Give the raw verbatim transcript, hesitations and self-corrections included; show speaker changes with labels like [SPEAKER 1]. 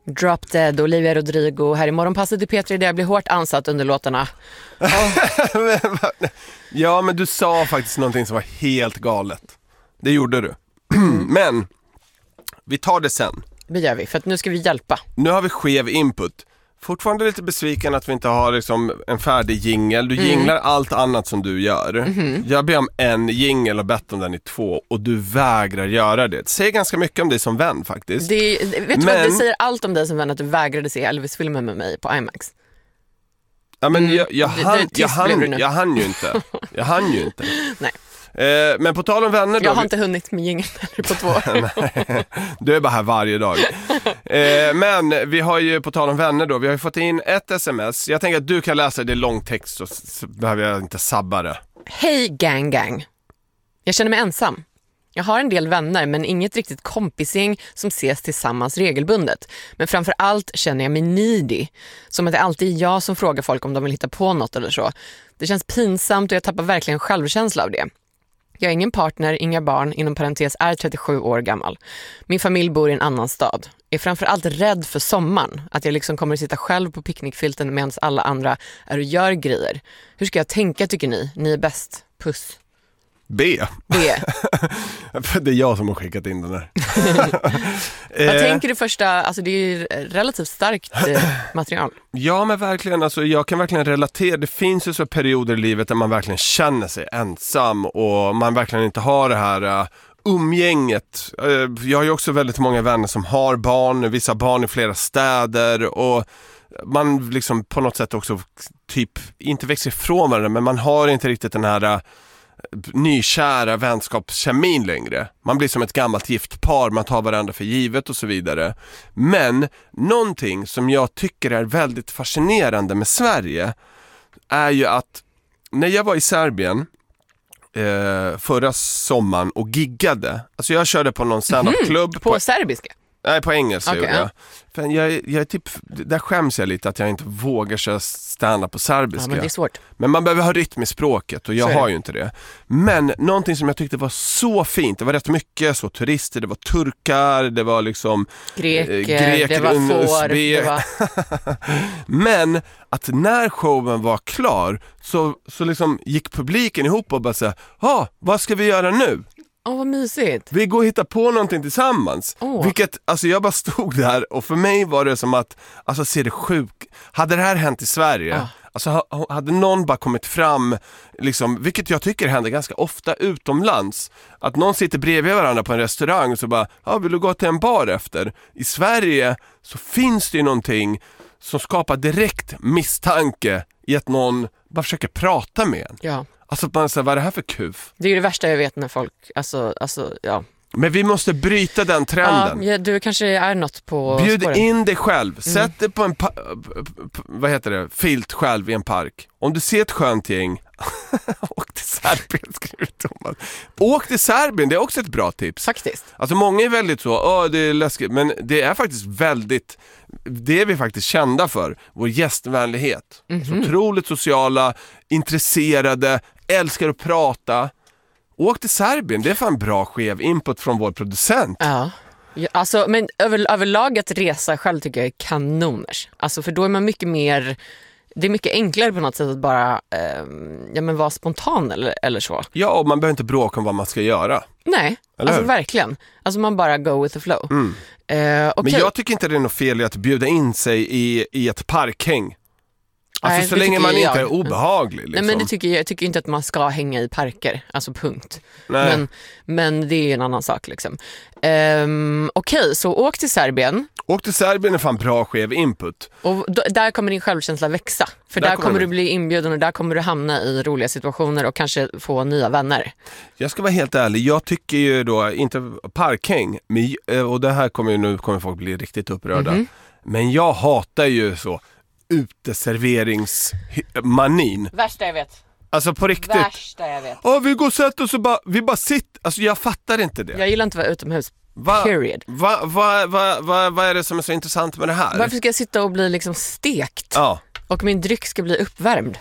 [SPEAKER 1] Drop Dead, Olivia Rodrigo här i Morgonpasset i P tre där jag blir hårt ansatt under låtarna.
[SPEAKER 2] Oh. Ja, men du sa faktiskt någonting som var helt galet. Det gjorde du. Men vi tar det sen.
[SPEAKER 1] Det gör vi, för att nu ska vi hjälpa.
[SPEAKER 2] Nu har vi skev input. Fortfarande lite besviken att vi inte har liksom en färdig jingle. Du mm. jinglar allt annat som du gör. Mm-hmm. Jag ber om en jingle och bett om den i två. Och du vägrar göra det. Det säger ganska mycket om dig som vän faktiskt.
[SPEAKER 1] Det, vet du men... vad, det säger allt om dig som vän att du vägrade se Elvis-filmen med mig på IMAX.
[SPEAKER 2] Ja, men jag, jag, hann, det, det jag, hann, jag hann ju inte. Jag hann ju inte.
[SPEAKER 1] Nej.
[SPEAKER 2] Eh, men på tal om vänner då,
[SPEAKER 1] jag har inte hunnit med jingeln på två år.
[SPEAKER 2] Du är bara här varje dag. eh, Men vi har ju på tal om vänner då, vi har ju fått in ett sms. Jag tänker att du kan läsa det i lång text, så, så behöver jag inte sabba det.
[SPEAKER 1] Hej gang gang. Jag känner mig ensam. Jag har en del vänner men inget riktigt kompisgäng som ses tillsammans regelbundet. Men framför allt känner jag mig needy. Som att det alltid är jag som frågar folk om de vill hitta på något eller så. Det känns pinsamt och jag tappar verkligen självkänsla av det. Jag är ingen partner, inga barn, inom parentes är trettiosju år gammal. Min familj bor i en annan stad. Jag är framförallt rädd för sommaren. Att jag liksom kommer att sitta själv på picknickfilten medan alla andra är och gör grejer. Hur ska jag tänka tycker ni? Ni är bäst. Puss.
[SPEAKER 2] B.
[SPEAKER 1] B.
[SPEAKER 2] Det är jag som har skickat in den här.
[SPEAKER 1] Vad tänker du första? Alltså det är ju relativt starkt material.
[SPEAKER 2] Ja, men verkligen. Alltså, jag kan verkligen relatera. Det finns ju så perioder i livet där man verkligen känner sig ensam och man verkligen inte har det här uh, umgänget. Uh, jag har ju också väldigt många vänner som har barn, vissa barn i flera städer och man liksom på något sätt också typ inte växer ifrån varandra, men man har inte riktigt den här uh, nykära vänskapskemin längre. Man blir som ett gammalt gift par, man tar varandra för givet och så vidare. Men någonting som jag tycker är väldigt fascinerande med Sverige är ju att när jag var i Serbien eh, förra sommaren och giggade, alltså jag körde på någon stand-up-klubb
[SPEAKER 1] mm, på, på serbiska?
[SPEAKER 2] Nej, på engelska
[SPEAKER 1] okay,
[SPEAKER 2] gjorde jag. För jag, jag är typ, där skäms jag lite att jag inte vågar köra stand-up på serbiska.
[SPEAKER 1] Ja, men det är svårt.
[SPEAKER 2] Men man behöver ha rytm i språket och jag har ju inte det. Men någonting som jag tyckte var så fint, det var rätt mycket så turister, det var turkar, det var liksom
[SPEAKER 1] greker,
[SPEAKER 2] eh, greker
[SPEAKER 1] det var får, det var...
[SPEAKER 2] Men att när showen var klar så, så liksom gick publiken ihop och bara så här, ah, vad ska vi göra nu?
[SPEAKER 1] Åh, oh, vad mysigt.
[SPEAKER 2] Vi går och hittar på någonting tillsammans. Oh. Vilket, alltså jag bara stod där och för mig var det som att, alltså ser det sjukt. Hade det här hänt i Sverige, oh. alltså hade någon bara kommit fram, liksom, vilket jag tycker händer ganska ofta utomlands. Att någon sitter bredvid varandra på en restaurang och så bara, ja, vill du gå till en bar efter? I Sverige så finns det ju någonting som skapar direkt misstanke i att någon bara försöker prata med en.
[SPEAKER 1] Ja.
[SPEAKER 2] Alltså man säger, vad är det här för kuf?
[SPEAKER 1] Det är ju det värsta jag vet när folk, alltså, alltså ja.
[SPEAKER 2] Men vi måste bryta den trenden.
[SPEAKER 1] Ja, du kanske är något på
[SPEAKER 2] Bjud
[SPEAKER 1] spåren.
[SPEAKER 2] in dig själv.
[SPEAKER 1] Mm.
[SPEAKER 2] Sätt dig på en pa- vad heter det? Filt själv i en park. Om du ser ett skönt gäng, åk till Serbien, skriver Thomas. Åk till Serbien, det är också ett bra tips.
[SPEAKER 1] Faktiskt.
[SPEAKER 2] Alltså många är väldigt så, åh det är läskigt, men det är faktiskt väldigt, det är vi faktiskt kända för, vår gästvänlighet. Mm-hmm. Så otroligt sociala, intresserade, älskar att prata. Åk till Serbien, det är fan bra skev input från vår producent.
[SPEAKER 1] Ja, ja alltså, men över, överlag att resa själv tycker jag är kanoners. Alltså för då är man mycket mer, det är mycket enklare på något sätt att bara eh, ja, men vara spontan eller, eller så.
[SPEAKER 2] Ja, och man behöver inte bråka om vad man ska göra.
[SPEAKER 1] Nej, eller alltså hur? Verkligen. Alltså man bara go with the flow.
[SPEAKER 2] Mm.
[SPEAKER 1] Eh, okay.
[SPEAKER 2] Men jag tycker inte det är något fel i att bjuda in sig i, i ett parkhäng. Alltså
[SPEAKER 1] Nej,
[SPEAKER 2] så länge man
[SPEAKER 1] jag.
[SPEAKER 2] inte är obehaglig liksom.
[SPEAKER 1] Nej, men det tycker jag, jag tycker inte att man ska hänga i parker. Alltså punkt.
[SPEAKER 2] Nej.
[SPEAKER 1] Men, men det är ju en annan sak liksom. um, Okej, okay, så åk till Serbien.
[SPEAKER 2] Åk till Serbien är fan bra skev input.
[SPEAKER 1] Och då, där kommer din självkänsla växa. För där, där kommer, kommer du bli inbjuden och där kommer du hamna i roliga situationer och kanske få nya vänner.
[SPEAKER 2] Jag ska vara helt ärlig, jag tycker ju då inte parkhäng, och det här kommer ju nu kommer folk bli riktigt upprörda. Mm-hmm. Men jag hatar ju så uteserveringsmanin.
[SPEAKER 1] Värsta jag vet.
[SPEAKER 2] Alltså på riktigt.
[SPEAKER 1] Värsta jag vet.
[SPEAKER 2] Åh, vi går och sätter oss och bara, vi bara sitter. Alltså jag fattar inte det.
[SPEAKER 1] Jag gillar inte att vara utomhus.
[SPEAKER 2] Va,
[SPEAKER 1] period.
[SPEAKER 2] Vad va, va, va, va är det som är så intressant med det här?
[SPEAKER 1] Varför ska jag sitta och bli liksom stekt?
[SPEAKER 2] Ja.
[SPEAKER 1] Och min dryck ska bli uppvärmd?